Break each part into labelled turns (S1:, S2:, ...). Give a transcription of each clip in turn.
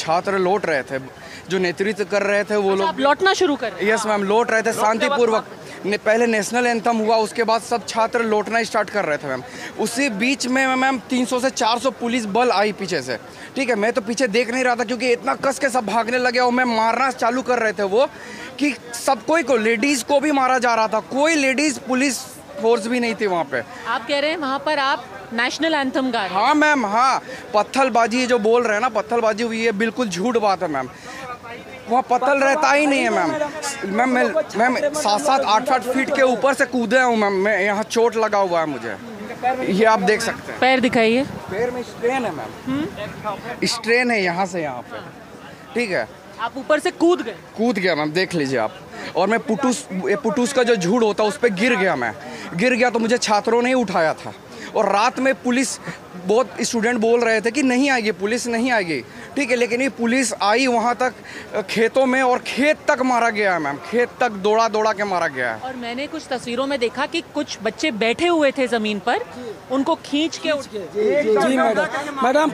S1: छात्र लौट रहे थे, जो नेतृत्व कर रहे थे वो लोग
S2: लौटना शुरू कर रहे हैं।
S1: यस मैम, लौट रहे थे शांतिपूर्वक। पहले नेशनल एंथम हुआ, उसके बाद सब छात्र लौटना स्टार्ट कर रहे थे मैम। उसी बीच में मैम 300 से 400 पुलिस बल आई पीछे से, ठीक है। मैं तो पीछे देख नहीं रहा था क्योंकि इतना कस के सब भागने लगे और मैं मारना चालू कर रहे थे वो कि सब कोई को, लेडीज़ को भी मारा जा रहा था। कोई लेडीज़ पुलिस फोर्स भी नहीं थी वहाँ पे।
S2: आप कह रहे हैं वहाँ पर आप नेशनल एंथम गा रहे हैं?
S1: हाँ मैम, हाँ। पत्थरबाजी जो बोल रहे हैं ना, पत्थरबाजी हुई है, बिल्कुल झूठ बात है मैम। वहाँ पत्थर रहता ही नहीं है मैम। मैम 7-7, 8-8 फीट के ऊपर से कूदे हूँ मैम मैं। यहाँ चोट लगा हुआ है मुझे, ये आप देख सकते हैं।
S2: पैर दिखाइए।
S1: पैर में स्ट्रेन है मैम, स्ट्रेन है यहाँ से यहाँ पे, ठीक है।
S2: आप ऊपर से कूद
S1: गया मैम, देख लीजिए आप। और मैं पुटूस का जो झूठ होता है उस पर गिर गया तो मुझे छात्रों ने ही उठाया था। और रात में पुलिस, बहुत स्टूडेंट बोल रहे थे कि नहीं आएगी पुलिस, नहीं आएगी, ठीक है। लेकिन ये पुलिस आई वहाँ तक खेतों में, और खेत तक मारा गया है मैम, खेत तक दौड़ा के मारा गया है।
S2: और मैंने कुछ तस्वीरों में देखा कि कुछ बच्चे बैठे हुए थे जमीन पर, उनको खींच के
S3: जी मैडम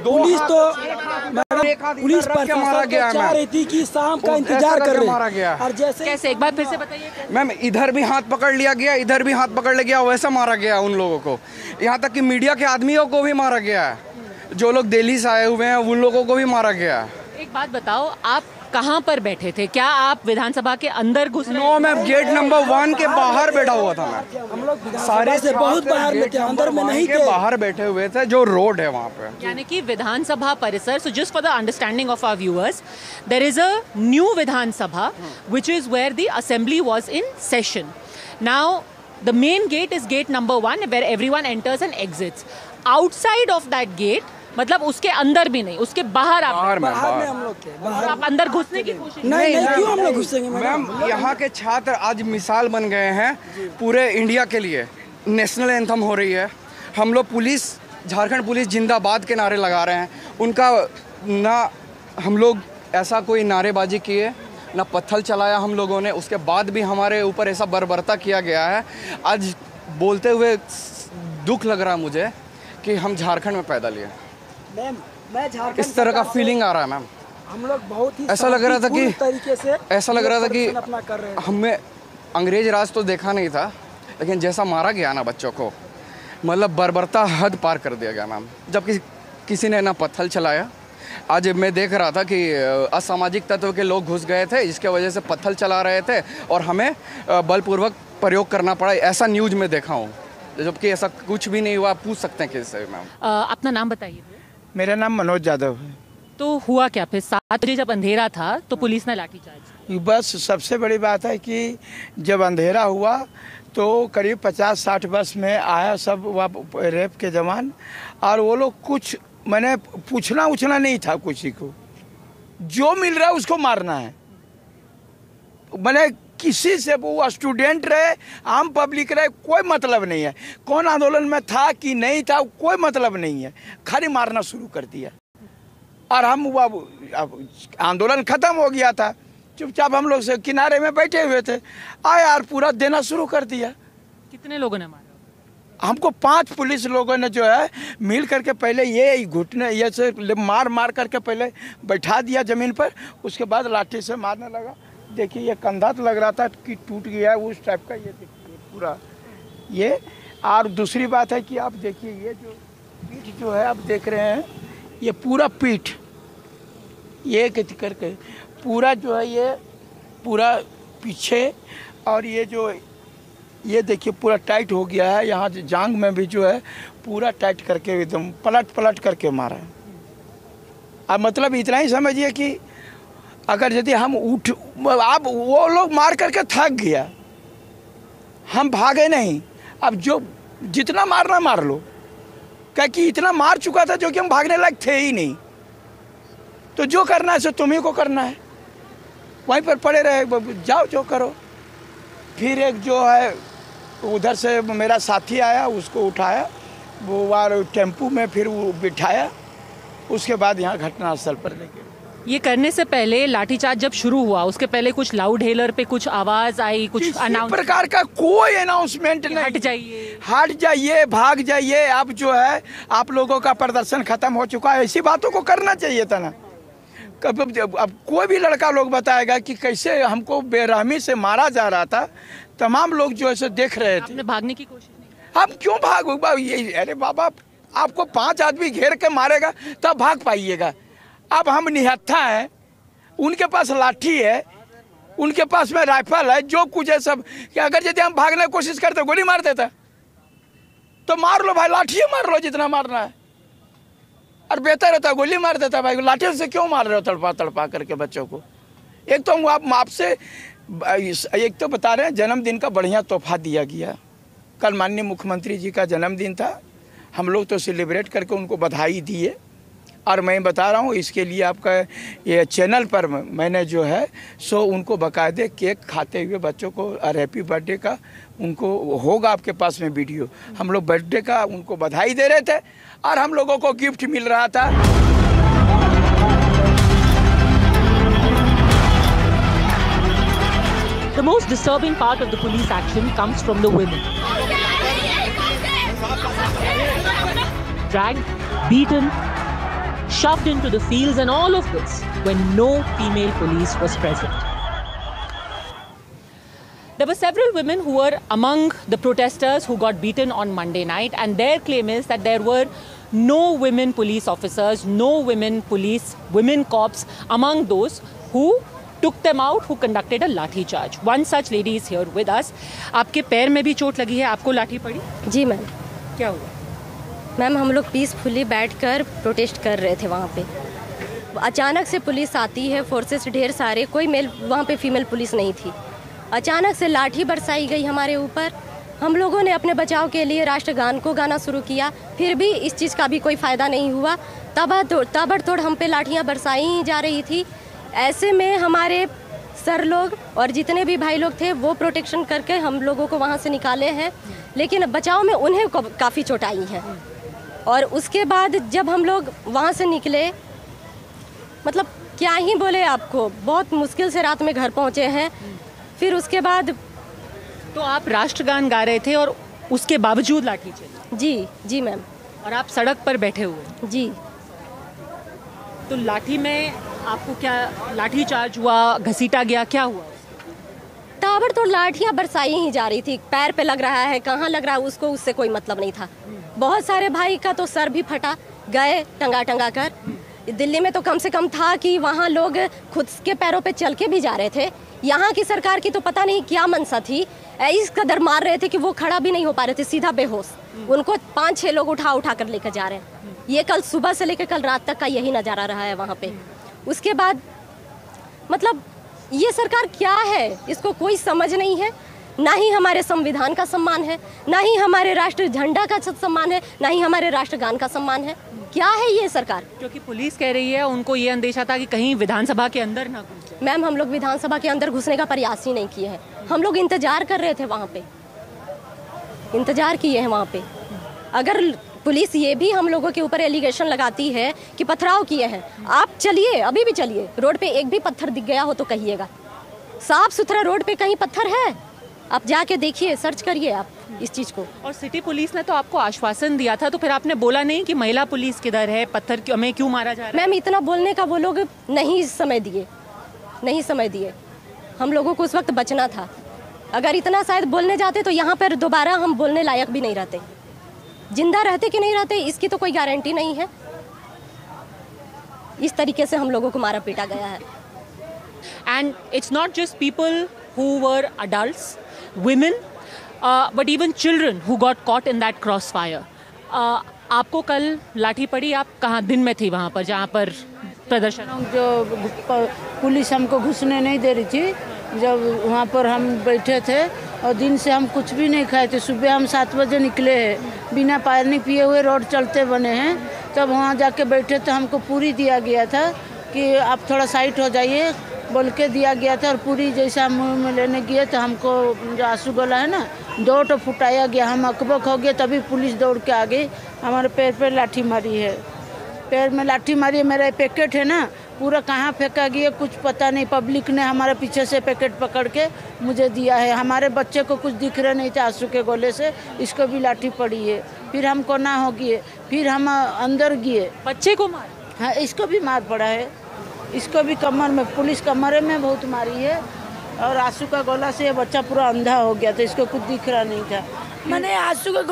S3: पुलिस पर
S1: मारा गया
S3: चाह रही थी कि शाम का इंतजार कर रहे
S1: मारा गया।
S3: और जैसे
S2: कैसे, एक बार फिर से बताइए।
S1: मैम इधर भी हाथ पकड़ लिया गया, इधर भी हाथ पकड़ लिया गया, वैसा मारा गया उन लोगों को। यहाँ तक कि मीडिया के आदमियों को भी मारा गया है, जो लोग दिल्ली से आए हुए हैं उन लोगों को भी मारा गया है।
S2: एक बात बताओ, आप कहाँ पर बैठे थे? क्या आप विधानसभा के अंदर घुस रहे?
S1: नो मैम, गेट नंबर 1 के बाहर बैठा हुआ था मैं।
S3: हम लोग सारे से बहुत बाहर में थे, अंदर में नहीं थे।
S1: बाहर बैठे हुए थे, जो रोड है वहाँ पे,
S2: यानी कि विधानसभा परिसर। So just for the understanding of our viewers, there is a new Vidhan Sabha which is where the assembly was in session. Now the main gate is gate number 1 where everyone enters and exits. Outside of that gate, मतलब उसके अंदर भी नहीं, उसके बाहर आप
S3: बाहर में हम लोग थे।
S2: और आप अंदर घुसने की कोशिश
S3: नहीं क्यों हम लोग घुसेंगे
S1: मैम? यहाँ के छात्र आज मिसाल बन गए हैं पूरे इंडिया के लिए। नेशनल एंथम हो रही है, हम लोग पुलिस, झारखंड पुलिस जिंदाबाद के नारे लगा रहे हैं। उनका ना हम लोग ऐसा कोई नारेबाजी किए, ना पत्थर चलाया हम लोगों ने, उसके बाद भी हमारे ऊपर ऐसा बर्बरता किया गया है। आज बोलते हुए दुख लग रहा है मुझे कि हम झारखंड में पैदा लिए।
S3: मैम मैं झारखंड
S1: इस तरह का फीलिंग आ रहा है मैम।
S3: हम लोग बहुत ही
S1: ऐसा लग रहा था कि
S3: तरीके से अपना कर रहे हैं।
S1: हमें अंग्रेज राज तो देखा नहीं था, लेकिन जैसा मारा गया ना बच्चों को, मतलब बर्बरता हद पार कर दिया गया मैम। जबकि किसी ने ना पत्थर चलाया। आज मैं देख रहा था कि असामाजिक तत्व के लोग घुस गए थे, जिसके वजह से पत्थर चला रहे थे और हमें बलपूर्वक प्रयोग करना पड़ा। ऐसा न्यूज में देखा हूँ, जबकि ऐसा कुछ भी नहीं हुआ। आप पूछ सकते हैं किससे मैम।
S2: अपना नाम बताइए।
S4: मेरा नाम मनोज यादव है।
S2: तो हुआ क्या फिर? 7 बजे जब अंधेरा था तो पुलिस ने लाठीचार्ज।
S4: बस सबसे बड़ी बात है कि जब अंधेरा हुआ तो करीब 50-60 बस में आया सब वह रेप के जवान, और वो लोग कुछ, मैंने पूछना उछना नहीं था किसी को, जो मिल रहा है उसको मारना है। मैंने किसी से, वो स्टूडेंट रहे, आम पब्लिक रहे, कोई मतलब नहीं है। कौन आंदोलन में था कि नहीं था, कोई मतलब नहीं है, खाली मारना शुरू कर दिया। और हम अब आंदोलन खत्म हो गया था, चुपचाप हम लोग से किनारे में बैठे हुए थे, आए और पूरा देना शुरू कर दिया।
S2: कितने लोगों ने मारा?
S4: हमको 5 पुलिस लोगों ने जो है मिल करके पहले ये घुटने ये से मार करके पहले बैठा दिया ज़मीन पर, उसके बाद लाठी से मारने लगा। देखिए ये कंधा तो लग रहा था कि टूट गया है उस टाइप का, ये देखिए पूरा ये। और दूसरी बात है कि आप देखिए ये जो पीठ जो है आप देख रहे हैं, ये पूरा पीठ ये करके पूरा जो है ये पूरा पीछे, और ये जो ये देखिए पूरा टाइट हो गया है। यहाँ जांग में भी जो है पूरा टाइट करके एकदम पलट करके मारा है। अब मतलब इतना ही समझिए कि अगर यदि हम अब वो लोग मार करके थक गया, हम भागे नहीं। अब जो जितना मारना मार लो, क्या कि इतना मार चुका था जो कि हम भागने लायक थे ही नहीं। तो जो करना है सो तुम्ही को करना है, वहीं पर पड़े रहे, जाओ जो करो। फिर एक जो है उधर से मेरा साथी आया, उसको उठाया, वो वार टेम्पू में फिर वो बिठाया, उसके बाद यहाँ घटनास्थल पर लेके।
S2: ये करने से पहले लाठीचार्ज जब शुरू हुआ, उसके पहले कुछ लाउड हेलर पे कुछ आवाज आई, कुछ अनाउंस
S4: प्रकार का कोई अनाउंसमेंट नहीं, हट जाइए, भाग जाइए, अब जो है आप लोगों का प्रदर्शन खत्म हो चुका है, ऐसी बातों को करना चाहिए था ना। कब अब कोई भी लड़का लोग बताएगा कि कैसे हमको बेरहमी से मारा जा रहा था, तमाम लोग जो है देख रहे थे।
S2: आपने भागने की कोशिश नहीं
S4: हम क्यों भाग ये, अरे बाबा आपको 5 आदमी घेर के मारेगा तब भाग पाइएगा। अब हम निहत्था हैं, उनके पास लाठी है, उनके पास में राइफल है, जो कुछ है सब, कि अगर यदि हम भागने की कोशिश करते गोली मार देता तो मार लो भाई, लाठी मार लो जितना मारना है, और बेहतर होता गोली मार देता भाई। लाठी से क्यों मार रहे हो तड़पा तड़पा करके बच्चों को? एक तो हम आपसे एक तो बता रहे हैं जन्मदिन का बढ़िया तोहफा दिया गया। कल माननीय मुख्यमंत्री जी का जन्मदिन था, हम लोग तो सेलिब्रेट करके उनको बधाई दिए। और मैं बता रहा हूँ इसके लिए आपका ये चैनल पर मैंने जो है सो उनको बाकायदे केक खाते हुए बच्चों को और हैप्पी बर्थडे का उनको होगा आपके पास में वीडियो, हम लोग बर्थडे का उनको बधाई दे रहे थे और हम लोगों को गिफ्ट मिल रहा था।
S2: The most disturbing part of the police action comes from the women. Dragged, beaten, shoved into the fields, and all of this when no female police was present. There were several women who were among the protesters who got beaten on Monday night, and their claim is that there were no women police officers, no women cops among those who took them out, who conducted a lathi charge. One such lady is here with us. आपके पैर में भी चोट लगी है, आपको लाठी पड़ी?
S5: जी मैम।
S2: क्या हुआ?
S5: मैम हम लोग पीसफुली बैठकर प्रोटेस्ट कर रहे थे वहाँ पे। अचानक से पुलिस आती है, फोर्सेस ढेर सारे, कोई मेल वहाँ पे फीमेल पुलिस नहीं थी। अचानक से लाठी बरसाई गई हमारे ऊपर। हम लोगों ने अपने बचाव के लिए राष्ट्रगान को गाना शुरू किया, फिर भी इस चीज़ का भी कोई फ़ायदा नहीं हुआ। ताबड़तोड़ हम पे लाठियाँ बरसाई जा रही थी। ऐसे में हमारे सर लोग और जितने भी भाई लोग थे वो प्रोटेक्शन करके हम लोगों को वहाँ से निकाले हैं, लेकिन बचाव में उन्हें काफ़ी चोट आई है। और उसके बाद जब हम लोग वहाँ से निकले, मतलब क्या ही बोले आपको, बहुत मुश्किल से रात में घर पहुँचे हैं। फिर उसके बाद
S2: तो आप राष्ट्रगान गा रहे थे और उसके बावजूद लाठी चली?
S5: जी मैम।
S2: और आप सड़क पर बैठे हुए?
S5: जी।
S2: तो लाठी में आपको क्या, लाठी चार्ज हुआ, घसीटा गया, क्या हुआ?
S5: ताबड़तोड़ लाठियाँ बरसाई ही जा रही थी। पैर पे लग रहा है, कहाँ लग रहा है उसको, उससे कोई मतलब नहीं था। बहुत सारे भाई का तो सर भी फटा, गए टंगा कर। दिल्ली में तो कम से कम था कि वहाँ लोग खुद के पैरों पे चल के भी जा रहे थे। यहाँ की सरकार की तो पता नहीं क्या मनसा थी, इस कदर मार रहे थे कि वो खड़ा भी नहीं हो पा रहे थे, सीधा बेहोश। उनको 5-6 लोग उठा कर लेकर जा रहे हैं। ये कल सुबह से लेकर कल रात तक का यही नज़ारा रहा है वहाँ पे। उसके बाद मतलब ये सरकार क्या है, इसको कोई समझ नहीं है। ना ही हमारे संविधान का सम्मान है, ना ही हमारे राष्ट्र झंडा का सम्मान है, ना ही हमारे राष्ट्रगान का सम्मान है। क्या है ये सरकार?
S2: क्योंकि पुलिस कह रही है उनको ये अंदेशा था कि कहीं विधानसभा के अंदर ना घुसे।
S5: मैम हम लोग विधानसभा के अंदर घुसने का प्रयास ही नहीं किए हैं। हम लोग इंतजार कर रहे थे वहाँ पे, इंतजार किए हैं वहाँ पे। अगर पुलिस ये भी हम लोगों के ऊपर एलिगेशन लगाती है कि पथराव किए हैं, आप चलिए, अभी भी चलिए, रोड पे एक भी पत्थर दिख गया हो तो कहिएगा। साफ सुथरा रोड पे कहीं पत्थर है? आप जाके देखिए, सर्च करिए आप इस चीज़ को।
S2: और सिटी पुलिस ने तो आपको आश्वासन दिया था, तो फिर आपने बोला नहीं कि महिला पुलिस किधर है, पत्थर हमें क्यों मारा जा रहा है?
S5: मैम इतना बोलने का वो लोग नहीं समय दिए। हम लोगों को उस वक्त बचना था। अगर इतना शायद बोलने जाते तो यहाँ पर दोबारा हम बोलने लायक भी नहीं रहते। जिंदा रहते कि नहीं रहते इसकी तो कोई गारंटी नहीं है। इस तरीके से हम लोगों को मारा पीटा गया है।
S2: And it's not just people who were adults, women, but even children who got caught in that crossfire. आपको कल लाठी पड़ी, आप कहाँ दिन में थी वहाँ पर जहाँ पर प्रदर्शन?
S6: जो पुलिस हमको घुसने नहीं दे रही थी, जब वहाँ पर हम बैठे थे और दिन से हम कुछ भी नहीं खाए थे। सुबह हम 7 बजे निकले हैं, बिना पानी पिए हुए रोड चलते बने हैं। तब वहाँ जाके बैठे तो हमको पूरी दिया गया था कि आप थोड़ा साइड हो जाइए बोल के दिया गया था। और पूरी जैसा मुँह में लेने गए तो हमको जो आंसू गला है ना, 2 तो फुटाया गया। हम अकबक हो गए, तभी पुलिस दौड़ के आ गई। हमारे पैर पे लाठी मारी है, पैर में लाठी मारी है। मेरा पैकेट है ना, पूरा कहाँ फेंका गया कुछ पता नहीं। पब्लिक ने हमारे पीछे से पैकेट पकड़ के मुझे दिया है। हमारे बच्चे को कुछ दिख रहा नहीं था आंसू के गोले से, इसको भी लाठी पड़ी है। फिर हमको ना हो गए, फिर हम अंदर गए।
S2: बच्चे को मार?
S6: हाँ, इसको भी मार पड़ा है। इसको भी कमर में, पुलिस कमरे में बहुत मारी है और आंसू का गोला से ये बच्चा पूरा अंधा हो गया था, इसको कुछ दिख रहा नहीं था।
S3: मैंने आंसू का